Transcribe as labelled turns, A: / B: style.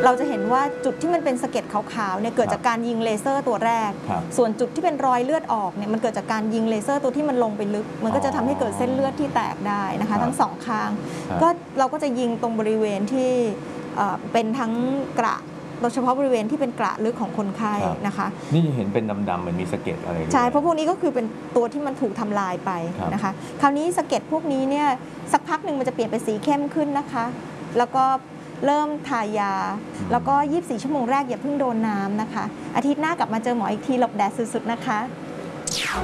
A: เราจะเห็นว่าจุดที่มันเป็นสะเก็ดขาวๆเนี่ยเกิดจากการยิงเลเซอร์ตัวแรกส่วนจุดที่เป็นรอยเลือดออกเนี่ยมันเกิดจากการยิงเลเซอร์ตัวที่มันลงไปลึกมันก็จะทำให้เกิดเส้นเลือดที่แตกได้นะคะทั้งสองข้างก็เราก็จะยิงตรงบริเวณที่เป็นทั้งกระโดยเฉพาะบริเวณที่เป็นกระลึกของคนไข้นะคะ
B: นี่เห็นเป็นดำๆมันมีสะเก็ดอะไร
A: ใช่เพราะพวกนี้ก็คือเป็นตัวที่มันถูกทำลายไปนะคะคราวนี้สะเก็ดพวกนี้เนี่ยสักพักหนึ่งมันจะเปลี่ยนเป็นสีเข้มขึ้นนะคะแล้วก็เริ่มทายาแล้วก็24 ชั่วโมงแรกอย่าเพิ่งโดนน้ำนะคะอาทิตย์หน้ากลับมาเจอหมออีกทีหลบแดดสุดๆนะคะ